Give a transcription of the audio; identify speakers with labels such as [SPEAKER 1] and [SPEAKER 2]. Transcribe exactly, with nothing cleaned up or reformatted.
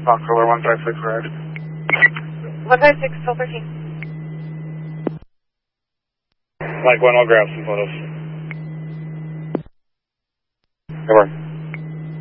[SPEAKER 1] Fox Roller one five six, red.
[SPEAKER 2] one five six, still thirteen.
[SPEAKER 1] Mike one, I'll grab some photos. Over.